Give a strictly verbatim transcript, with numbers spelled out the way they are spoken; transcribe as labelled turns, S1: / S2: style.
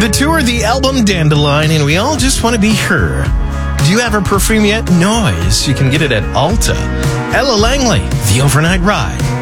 S1: The tour, the album Dandelion, and we all just want to be her. Do you have her perfume yet? Noise. You can get it at Ulta. Ella Langley, The Overnight Ride.